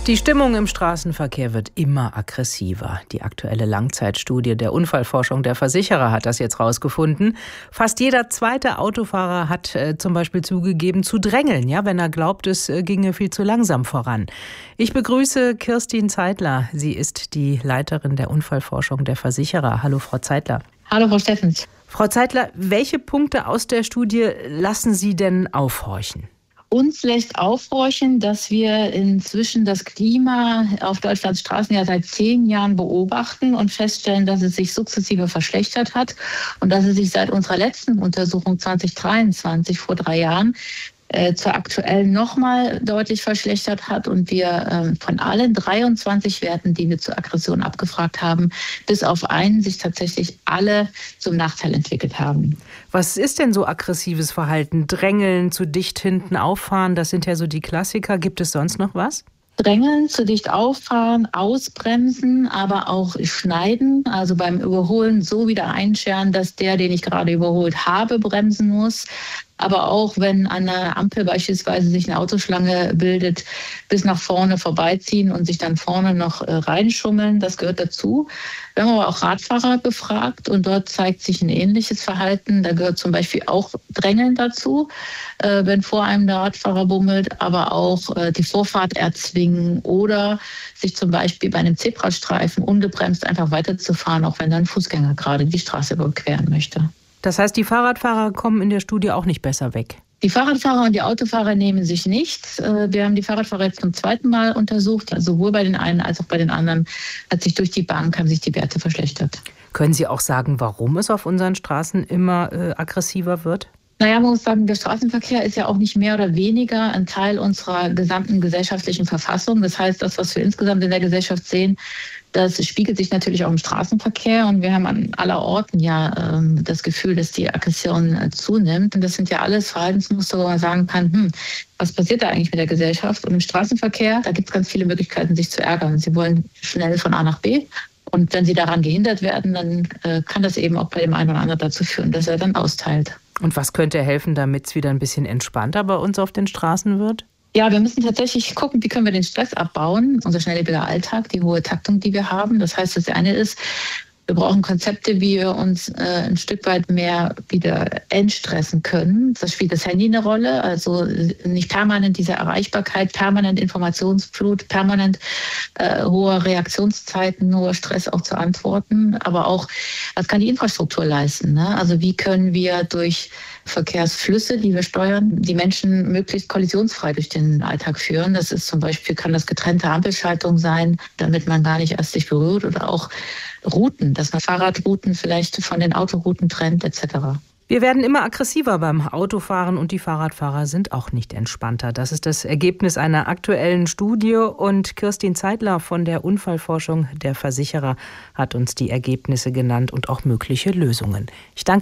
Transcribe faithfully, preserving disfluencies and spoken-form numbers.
Die Stimmung im Straßenverkehr wird immer aggressiver. Die aktuelle Langzeitstudie der Unfallforschung der Versicherer hat das jetzt rausgefunden. Fast jeder zweite Autofahrer hat äh, zum Beispiel zugegeben, zu drängeln, ja, wenn er glaubt, es äh, ginge viel zu langsam voran. Ich begrüße Kirstin Zeitler. Sie ist die Leiterin der Unfallforschung der Versicherer. Hallo, Frau Zeitler. Hallo, Frau Steffens. Frau Zeitler, welche Punkte aus der Studie lassen Sie denn aufhorchen? Uns lässt aufhorchen, dass wir inzwischen das Klima auf Deutschlands Straßen ja seit zehn Jahren beobachten und feststellen, dass es sich sukzessive verschlechtert hat und dass es sich seit unserer letzten Untersuchung zwanzig dreiundzwanzig, vor drei Jahren, äh, zur aktuellen nochmal deutlich verschlechtert hat und wir äh, von allen dreiundzwanzig Werten, die wir zur Aggression abgefragt haben, bis auf einen sich tatsächlich alle zum Nachteil entwickelt haben. Was ist denn so aggressives Verhalten? Drängeln, zu dicht hinten auffahren, das sind ja so die Klassiker. Gibt es sonst noch was? Drängeln, zu dicht auffahren, ausbremsen, aber auch schneiden, also beim Überholen so wieder einscheren, dass der, den ich gerade überholt habe, bremsen muss. Aber auch wenn an der Ampel beispielsweise sich eine Autoschlange bildet, bis nach vorne vorbeiziehen und sich dann vorne noch äh, reinschummeln, das gehört dazu. Wir haben aber auch Radfahrer befragt und dort zeigt sich ein ähnliches Verhalten. Da gehört zum Beispiel auch Drängeln dazu, äh, wenn vor einem der Radfahrer bummelt, aber auch äh, die Vorfahrt erzwingen oder sich zum Beispiel bei einem Zebrastreifen ungebremst einfach weiterzufahren, auch wenn dann ein Fußgänger gerade die Straße überqueren möchte. Das heißt, die Fahrradfahrer kommen in der Studie auch nicht besser weg? Die Fahrradfahrer und die Autofahrer nehmen sich nichts. Wir haben die Fahrradfahrer jetzt zum zweiten Mal untersucht. Sowohl bei den einen als auch bei den anderen hat sich durch die Bank haben sich die Werte verschlechtert. Können Sie auch sagen, warum es auf unseren Straßen immer äh, aggressiver wird? Naja, man muss sagen, der Straßenverkehr ist ja auch nicht mehr oder weniger ein Teil unserer gesamten gesellschaftlichen Verfassung. Das heißt, das, was wir insgesamt in der Gesellschaft sehen, das spiegelt sich natürlich auch im Straßenverkehr. Und wir haben an aller Orten ja ähm, das Gefühl, dass die Aggression äh, zunimmt. Und das sind ja alles Verhaltensmuster, wo man sagen kann, hm, was passiert da eigentlich mit der Gesellschaft? Und im Straßenverkehr, da gibt es ganz viele Möglichkeiten, sich zu ärgern. Sie wollen schnell von A nach B. Und wenn sie daran gehindert werden, dann äh, kann das eben auch bei dem einen oder anderen dazu führen, dass er dann austeilt. Und was könnte helfen, damit es wieder ein bisschen entspannter bei uns auf den Straßen wird? Ja, wir müssen tatsächlich gucken, wie können wir den Stress abbauen, unser schnelllebiger Alltag, die hohe Taktung, die wir haben. Das heißt, das eine ist, wir brauchen Konzepte, wie wir uns äh, ein Stück weit mehr wieder entstressen können. Das spielt das Handy eine Rolle, also nicht permanent diese Erreichbarkeit, permanent Informationsflut, permanent äh, hohe Reaktionszeiten, hoher Stress auch zu antworten. Aber auch, was kann die Infrastruktur leisten? Ne? Also wie können wir durch Verkehrsflüsse, die wir steuern, die Menschen möglichst kollisionsfrei durch den Alltag führen. Das ist zum Beispiel, kann das getrennte Ampelschaltung sein, damit man gar nicht erst sich berührt, oder auch Routen, dass man Fahrradrouten vielleicht von den Autorouten trennt et cetera. Wir werden immer aggressiver beim Autofahren und die Fahrradfahrer sind auch nicht entspannter. Das ist das Ergebnis einer aktuellen Studie und Kirstin Zeitler von der Unfallforschung der Versicherer hat uns die Ergebnisse genannt und auch mögliche Lösungen. Ich danke